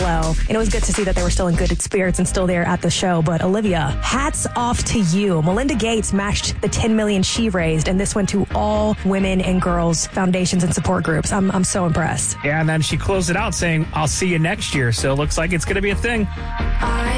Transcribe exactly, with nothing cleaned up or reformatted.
hello. And it was good to see that they were still in good spirits and still there at the show. But Olivia, hats off to you. Melinda Gates matched the ten million dollars she raised, and this went to all women and girls foundations and support groups. I'm, I'm so impressed. Yeah, and then she closed it out saying, I'll see you next year. So it looks like it's going to be a thing. I